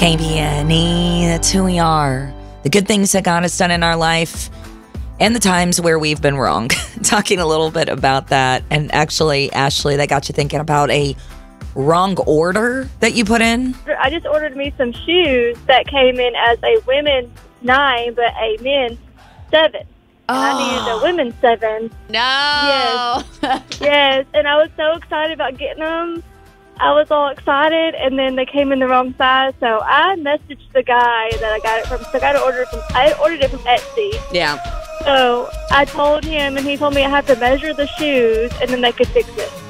KBNE, that's who we are. The good things that God has done in our life and the times where we've been wrong. Talking a little bit about that. And actually, Ashley, that got you thinking about a wrong order that you put in? I just ordered me some shoes that came in as a women's 9, but a men's 7. And I needed a women's 7. No. Yes. And I was so excited about getting them. I was all excited, and then they came in the wrong size. So I messaged the guy that I got it from. So I ordered it from Etsy. Yeah. So I told him, and he told me I have to measure the shoes, and then they could fix it.